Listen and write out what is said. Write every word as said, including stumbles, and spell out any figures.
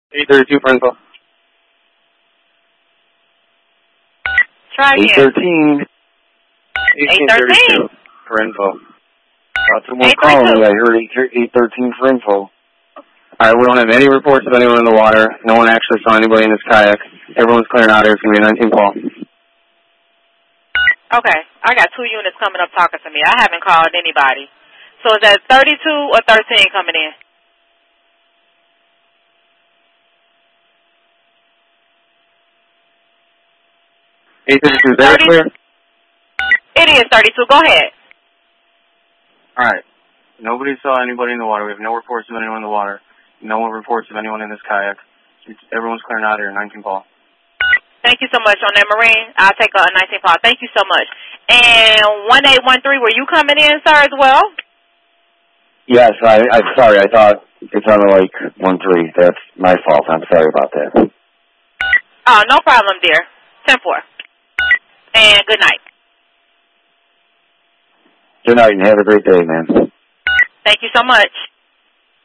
eight thirty-two for info. Try again. eight thirteen. eighteen thirty-two for info. Uh, someone calling me. I heard eight thirteen for info. Alright, we don't have any reports of anyone in the water. No one actually saw anybody in this kayak. Everyone's clearing out here. It's going to be a nineteen call. Okay. I got two units coming up talking to me. I haven't called anybody. So is that thirty-two or thirteen coming in? eight thirty-two, is that clear? It is thirty-two. Go ahead. Alright. Nobody saw anybody in the water. We have no reports of anyone in the water. No one reports of anyone in this kayak. It's, everyone's clearing out here. nineteen call. Thank you so much on that, Marine. I'll take a nineteen call. Thank you so much. And one eight one three, were you coming in, sir, as well? Yes, I, I'm sorry. I thought it's on the like one three. That's my fault. I'm sorry about that. Oh, no problem, dear. ten four. And good night. Good night and have a great day, man. Thank you so much.